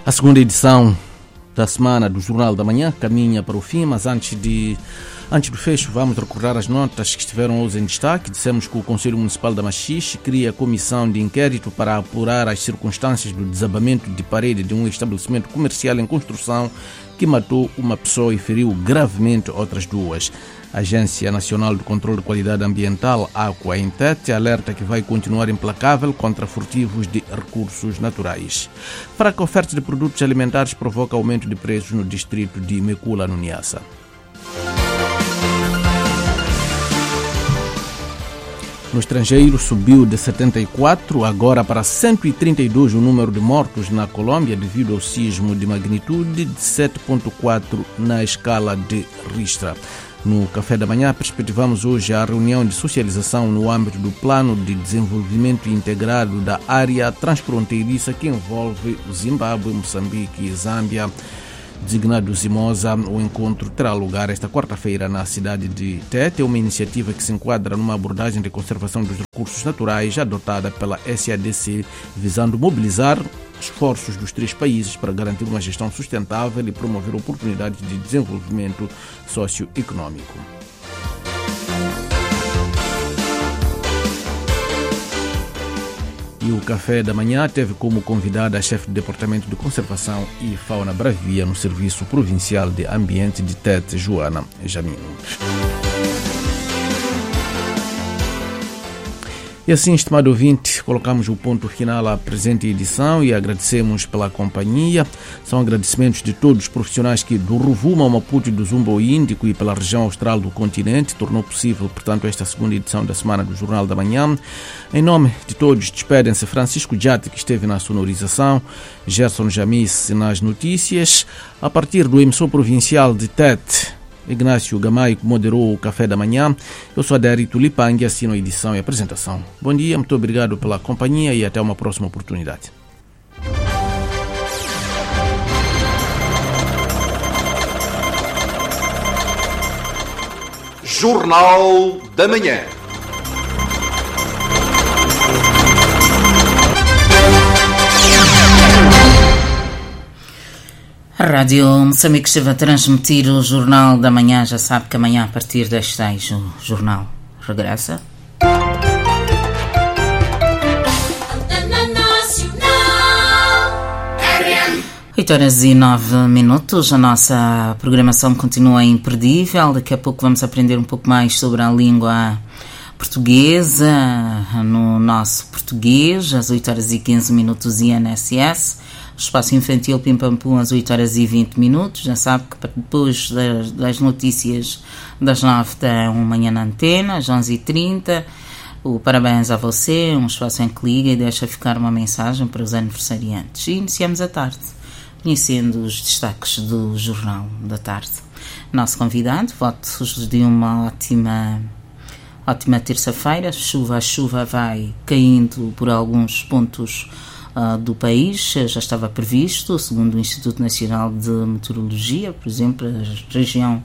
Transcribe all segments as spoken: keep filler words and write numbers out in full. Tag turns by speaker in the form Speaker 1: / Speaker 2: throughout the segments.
Speaker 1: A segunda edição da semana do Jornal da Manhã caminha para o fim, mas antes, de, antes do fecho vamos recordar as notas que estiveram hoje em destaque. Dissemos que o Conselho Municipal da Machixe cria a comissão de inquérito para apurar as circunstâncias do desabamento de parede de um estabelecimento comercial em construção que matou uma pessoa e feriu gravemente outras duas. A Agência Nacional de Controlo de Qualidade Ambiental, AQUA, em Tete, alerta que vai continuar implacável contra furtivos de recursos naturais. Fraca oferta de produtos alimentares provoca aumento de preços no distrito de Mekula, no Niassa. No estrangeiro, subiu de setenta e quatro agora para cento e trinta e dois o número de mortos na Colômbia devido ao sismo de magnitude de sete ponto quatro na escala de Richter. No Café da Manhã, perspectivamos hoje a reunião de socialização no âmbito do Plano de Desenvolvimento Integrado da Área Transfronteiriça que envolve o Zimbábue, Moçambique e Zâmbia, designado Zimosa. O encontro terá lugar esta quarta-feira na cidade de Tete. É uma iniciativa que se enquadra numa abordagem de conservação dos recursos naturais adotada pela S A D C, visando mobilizar esforços dos três países para garantir uma gestão sustentável e promover oportunidades de desenvolvimento socioeconômico. E o Café da Manhã teve como convidada a chefe do Departamento de Conservação e Fauna Bravia no Serviço Provincial de Ambiente de Tete, Joana Jamino. E assim, estimado ouvinte, colocamos o ponto final à presente edição e agradecemos pela companhia. São agradecimentos de todos os profissionais que do Rovuma ao Maputo e do Zumbo Índico e pela região austral do continente tornou possível, portanto, esta segunda edição da semana do Jornal da Manhã. Em nome de todos, despedem-se Francisco Jate, que esteve na sonorização, Gerson Jamice nas notícias. A partir do emissor provincial de Tete, Ignácio Gamay, que moderou o Café da Manhã. Eu sou Adérito Lipang e assino a edição e a apresentação. Bom dia, muito obrigado pela companhia e até uma próxima oportunidade.
Speaker 2: Jornal da Manhã.
Speaker 3: A Rádio Moçambique esteve a transmitir o Jornal da Manhã. Já sabe que amanhã, a partir das seis, o jornal regressa. oito horas e nove minutos. A nossa programação continua imperdível. Daqui a pouco vamos aprender um pouco mais sobre a língua portuguesa no nosso português. Às oito horas e quinze minutos, I N S S. Espaço Infantil Pim Pam Pum às oito horas e vinte minutos. Já sabe que depois das, das notícias das nove da manhã na antena, às onze e trinta, o parabéns a você, um espaço em que liga e deixa ficar uma mensagem para os aniversariantes. E iniciamos a tarde, conhecendo os destaques do Jornal da Tarde. Nosso convidado, votos de uma ótima, ótima terça-feira. Chuva a chuva vai caindo por alguns pontos Uh, do país, já estava previsto, segundo o Instituto Nacional de Meteorologia, por exemplo, a região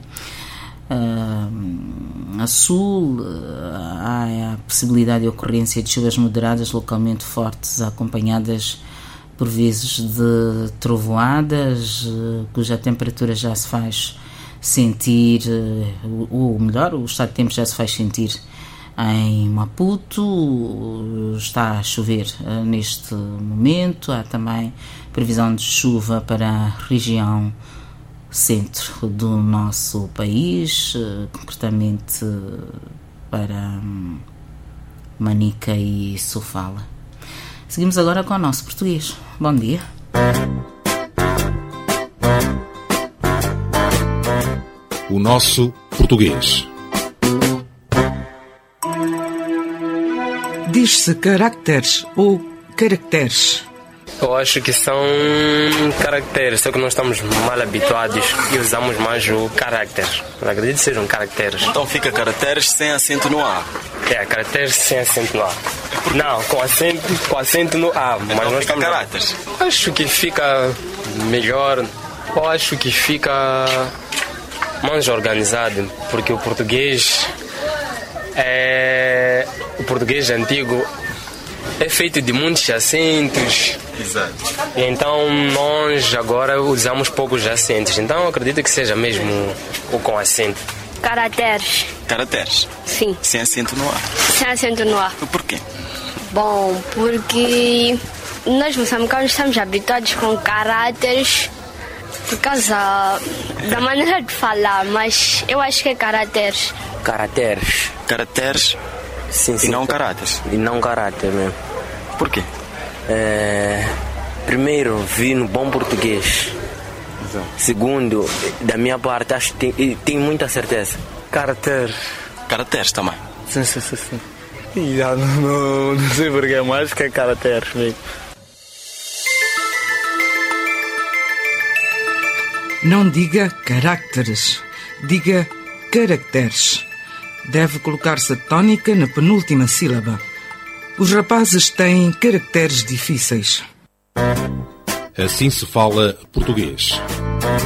Speaker 3: uh, a sul, uh, há a possibilidade de ocorrência de chuvas moderadas, localmente fortes, acompanhadas por vezes de trovoadas, uh, cuja temperatura já se faz sentir, uh, ou melhor, o estado de tempo já se faz sentir em Maputo. Está a chover uh, neste momento. Há também previsão de chuva para a região centro do nosso país, uh, concretamente uh, para um, Manica e Sofala. Seguimos agora com o nosso português. Bom dia.
Speaker 4: O nosso português.
Speaker 5: Diz-se caracteres ou caracteres?
Speaker 6: Eu acho que são caracteres, só que nós estamos mal habituados e usamos mais o carácter. Eu acredito que sejam caracteres.
Speaker 7: Então fica caracteres sem acento no A.
Speaker 6: É, caracteres sem acento no A. Não, com acento, com acento no A. Mas
Speaker 7: então
Speaker 6: nós
Speaker 7: fica
Speaker 6: estamos...
Speaker 7: caracteres.
Speaker 6: Acho que fica melhor. Eu acho que fica mais organizado, porque o português é... O português antigo é feito de muitos acentos.
Speaker 7: Exato.
Speaker 6: E então nós agora usamos poucos acentos. Então eu acredito que seja mesmo o com acento.
Speaker 8: Caracteres.
Speaker 7: Caracteres.
Speaker 8: Sim.
Speaker 7: Sem acento no A.
Speaker 8: Sem acento no A.
Speaker 7: Por quê?
Speaker 8: Bom, porque nós moçambicanos estamos habituados com caracteres por causa da maneira de falar, mas eu acho que é caracteres.
Speaker 6: Caracteres.
Speaker 7: Caracteres
Speaker 6: Sim,
Speaker 7: e
Speaker 6: sim.
Speaker 7: não caráteres.
Speaker 6: E não caráter mesmo.
Speaker 7: Por quê?
Speaker 6: É, primeiro, vi no bom português.
Speaker 7: Exato.
Speaker 6: Segundo, da minha parte, acho que tem, tenho muita certeza. Caracteres.
Speaker 7: Caracteres também.
Speaker 6: Sim, sim, sim, sim. E já não, não, não sei porquê, mas que é caracteres mesmo.
Speaker 5: Não diga caracteres, diga caracteres. Deve colocar-se a tónica na penúltima sílaba. Os rapazes têm caracteres difíceis.
Speaker 4: Assim se fala português.